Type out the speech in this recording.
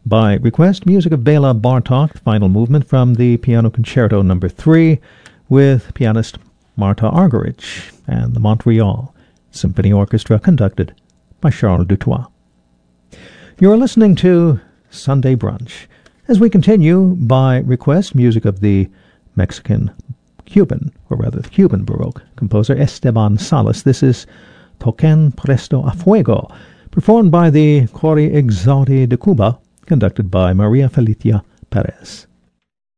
By request, music of Bela Bartok, final movement from the Piano Concerto No. 3 with pianist Marta Argerich and the Montreal Symphony Orchestra conducted by Charles Dutoit. You're listening to Sunday Brunch as we continue by request music of the Cuban Baroque composer Esteban Salas. This is Toquen Presto a Fuego, performed by the Cori Exaudi de Cuba, conducted by Maria Felicia Perez.